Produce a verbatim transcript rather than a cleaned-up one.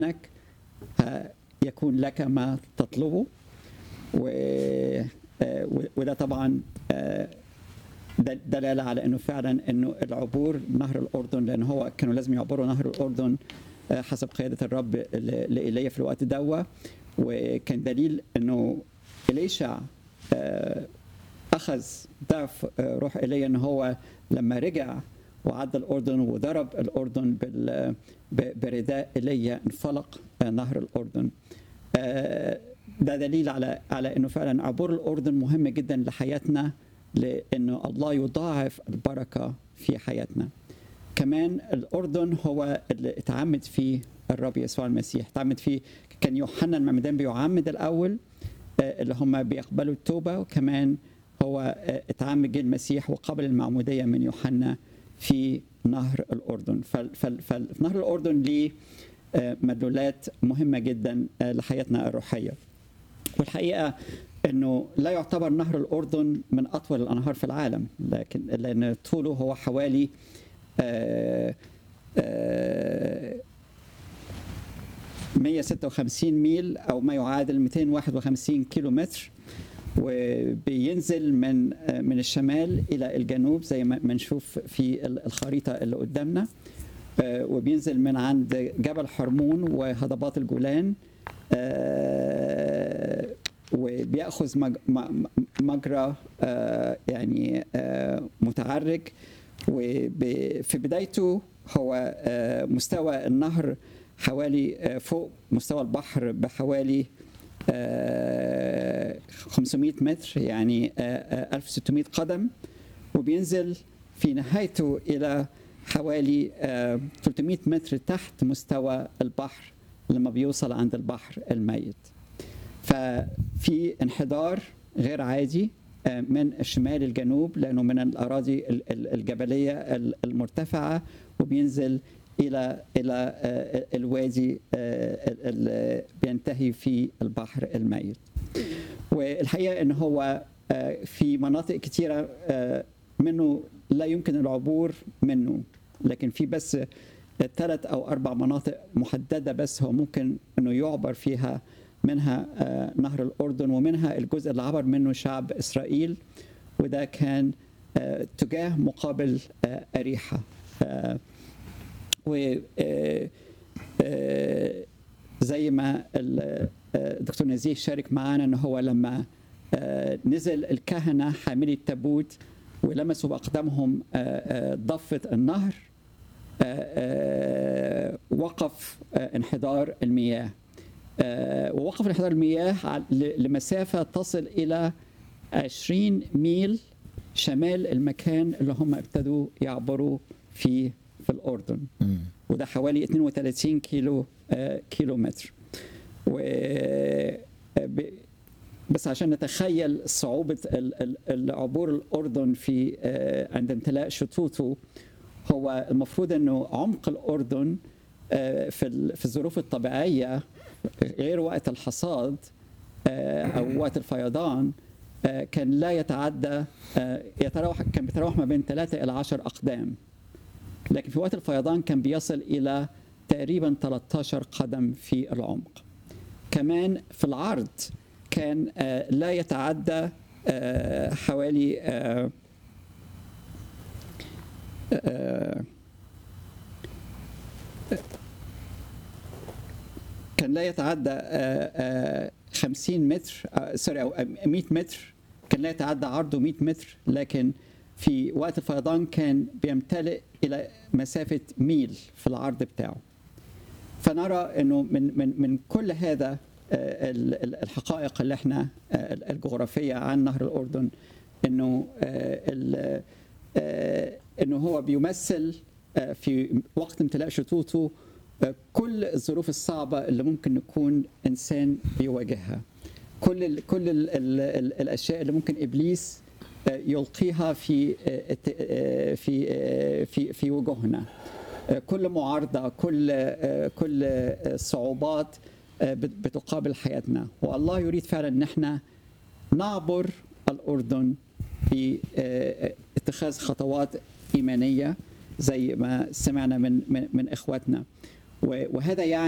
انك يكون لك ما تطلبه. وده طبعا دلاله على انه فعلا انه العبور نهر الاردن، لان هو كانوا لازم يعبروا نهر الاردن حسب قياده الرب لإيليا في الوقت ده. وكان دليل انه إليشع اخذ ضعف روح إيليا، ان هو لما رجع وعدى الأردن وضرب الأردن برداء إيليا انفلق نهر الأردن. ده دليل على على انه فعلا عبور الأردن مهم جدا لحياتنا، لانه الله يضاعف البركه في حياتنا. كمان الأردن هو اللي اتعمد فيه الرب يسوع المسيح، اتعمد فيه كان يوحنا المعمدان بيعمد الاول اللي هم بيقبلوا التوبه، وكمان هو اتعمد المسيح وقبل المعموديه من يوحنا في نهر الأردن. فنهر الأردن ليه مدلولات مهمة جدا لحياتنا الروحية. والحقيقة أنه لا يعتبر نهر الأردن من أطول الأنهار في العالم، لكن لأن طوله هو حوالي مئة وستة وخمسين ميل أو ما يعادل مئتين وواحد وخمسين كيلو متر، وبينزل من من الشمال الى الجنوب زي ما نشوف في الخريطه اللي قدامنا، وبينزل من عند جبل حرمون وهضبات الجولان، وبياخذ مجرى يعني متعرج. وفي بدايته هو مستوى النهر حوالي فوق مستوى البحر بحوالي خمسمئة متر، يعني ألف وستمئة قدم، وبينزل في نهايته إلى حوالي ثلاثمئة متر تحت مستوى البحر لما بيوصل عند البحر الميت. ففي انحدار غير عادي من الشمال الجنوب، لأنه من الأراضي الجبلية المرتفعة، وبينزل الى الى الوادي اللي بينتهي في البحر الميت. والحقيقه ان هو في مناطق كثيره منه لا يمكن العبور منه، لكن في بس ثلاث او اربع مناطق محدده بس هو ممكن انه يعبر فيها، منها نهر الاردن، ومنها الجزء اللي عبر منه شعب اسرائيل، وده كان تجاه مقابل اريحا. و زي ما الدكتور نزيه شارك معانا ان هو لما نزل الكهنه حاملي التابوت ولمسوا باقدامهم ضفه النهر، وقف انحدار المياه، ووقف انحدار المياه لمسافه تصل الى عشرين ميل شمال المكان اللي هم ابتدوا يعبروا فيه في الأردن، وده حوالي اثنين وثلاثين كيلو كيلو متر. و بس عشان نتخيل صعوبة العبور الأردن في عند امتلاء شطوطه، هو المفروض أنه عمق الأردن في في الظروف الطبيعية غير وقت الحصاد أو وقت الفيضان كان لا يتعدى يتراوح كان بيتراوح ما بين ثلاثة إلى عشرة أقدام، لكن في وقت الفيضان كان بيصل إلى تقريبا ثلاثة عشر قدم في العمق. كمان في العرض كان لا يتعدى حوالي كان لا يتعدى خمسين متر سوري أو مئة متر، كان لا يتعدى عرضه مئة متر، لكن في وقت الفيضان كان بيمتلئ إلى مسافة ميل في العرض بتاعه. فنرى أنه من من من كل هذا الحقائق اللي احنا الجغرافية عن نهر الأردن، أنه أنه هو بيمثل في وقت امتلاء شطوطه كل الظروف الصعبة اللي ممكن نكون إنسان بيواجهها، كل ال كل ال ال الأشياء اللي ممكن إبليس يلقيها في في في في وجوهنا، كل معارضه، كل كل صعوبات بتقابل حياتنا. والله يريد فعلا ان احنا نعبر الاردن باتخاذ خطوات ايمانيه زي ما سمعنا من من, من اخواتنا، وهذا يعني